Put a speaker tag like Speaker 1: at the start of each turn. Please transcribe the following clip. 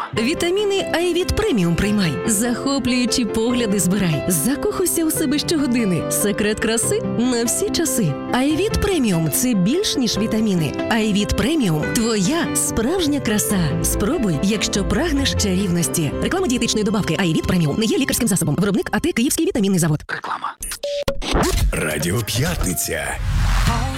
Speaker 1: Вітаміни Айвіт Преміум приймай. Захоплюючі погляди збирай. Закохуйся у себе щогодини. Секрет краси на всі часи. Айвіт Преміум – це більш ніж вітаміни. Айвіт Преміум – твоя справжня краса. Спробуй, якщо прагнеш чарівності. Реклама дієтичної добавки Айвіт Преміум не є лікарським засобом. Виробник АТ Київський вітамінний завод.
Speaker 2: Реклама.
Speaker 3: Радіо П'ятниця.